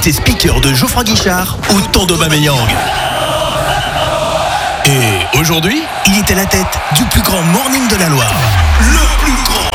était speaker de Geoffroy Guichard au temps d'Aubameyang. Et aujourd'hui, il est à la tête du plus grand morning de la Loire. Le plus grand